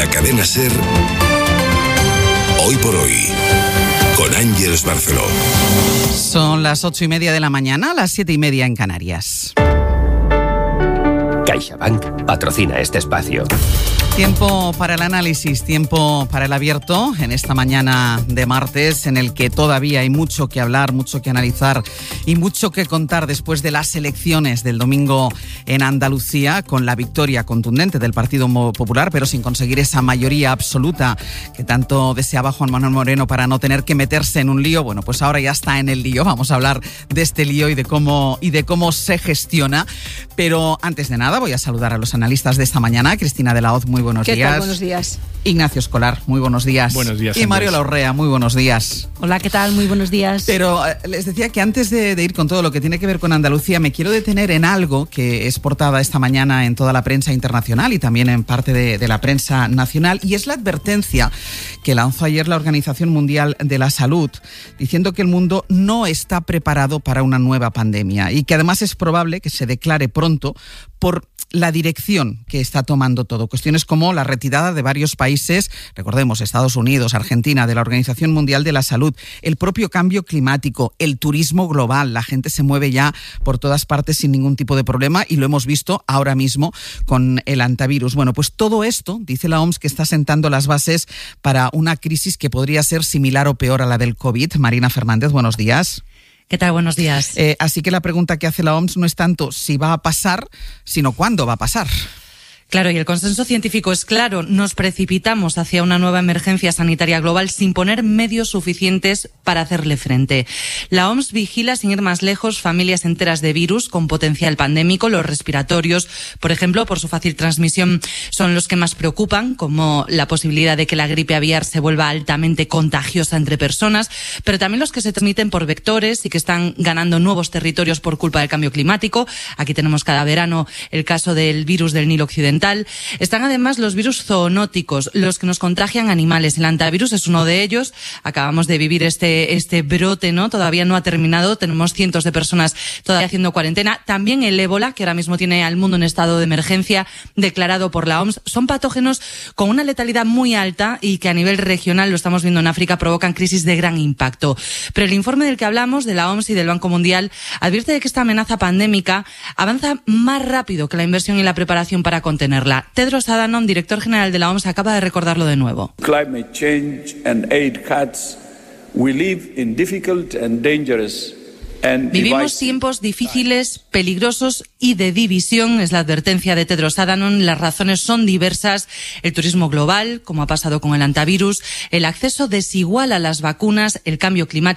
la cadena SER, Hoy por Hoy, con Ángeles Barceló. Son las 8:30 de la mañana, las 7:30 en Canarias. CaixaBank patrocina este espacio. Tiempo para el análisis, tiempo para el abierto en esta mañana de martes, en el que todavía hay mucho que hablar, mucho que analizar y mucho que contar después de las elecciones del domingo en Andalucía, con la victoria contundente del Partido Popular, pero sin conseguir esa mayoría absoluta que tanto deseaba Juan Manuel Moreno para no tener que meterse en un lío. Bueno, pues ahora ya está en el lío. Vamos a hablar de este lío y de cómo se gestiona. Pero antes de nada voy a saludar a los analistas de esta mañana. Cristina de la Hoz, muy buenos días. ¿Qué tal? Buenos días. Ignacio Escolar, muy buenos días. Buenos días. Y Mario Laurrea, muy buenos días. Hola, ¿qué tal? Muy buenos días. Pero les decía que antes de ir con todo lo que tiene que ver con Andalucía, me quiero detener en algo que es portada esta mañana en toda la prensa internacional y también en parte de la prensa nacional, y es la advertencia que lanzó ayer la Organización Mundial de la Salud, diciendo que el mundo no está preparado para una nueva pandemia y que además es probable que se declare pronto por la dirección que está tomando todo. Cuestiones como la retirada de varios países, recordemos, Estados Unidos, Argentina, de la Organización Mundial de la Salud, el propio cambio climático, el turismo global. La gente se mueve ya por todas partes sin ningún tipo de problema y lo hemos visto ahora mismo con el antivirus. Bueno, pues todo esto, dice la OMS, que está sentando las bases para una crisis que podría ser similar o peor a la del COVID. Marina Fernández, buenos días. ¿Qué tal? Buenos días. Así que la pregunta que hace la OMS no es tanto si va a pasar, sino cuándo va a pasar. Claro, y el consenso científico es claro. Nos precipitamos hacia una nueva emergencia sanitaria global sin poner medios suficientes para hacerle frente. La OMS vigila, sin ir más lejos, familias enteras de virus con potencial pandémico. Los respiratorios, por ejemplo, por su fácil transmisión, son los que más preocupan, como la posibilidad de que la gripe aviar se vuelva altamente contagiosa entre personas, pero también los que se transmiten por vectores y que están ganando nuevos territorios por culpa del cambio climático. Aquí tenemos cada verano el caso del virus del Nilo Occidental. Están además los virus zoonóticos, los que nos contagian animales. El antivirus es uno de ellos. Acabamos de vivir este brote, ¿no? Todavía no ha terminado. Tenemos cientos de personas todavía haciendo cuarentena. También el ébola, que ahora mismo tiene al mundo en estado de emergencia declarado por la OMS. Son patógenos con una letalidad muy alta y que a nivel regional, lo estamos viendo en África, provocan crisis de gran impacto. Pero el informe del que hablamos, de la OMS y del Banco Mundial, advierte de que esta amenaza pandémica avanza más rápido que la inversión y la preparación para contenerla. Tedros Adhanom, director general de la OMS, acaba de recordarlo de nuevo. Climate change and aid cuts, we live in difficult and dangerous. Vivimos tiempos difíciles, peligrosos y de división, es la advertencia de Tedros Adhanom. Las razones son diversas: el turismo global, como ha pasado con el antivirus, el acceso desigual a las vacunas, el cambio climático,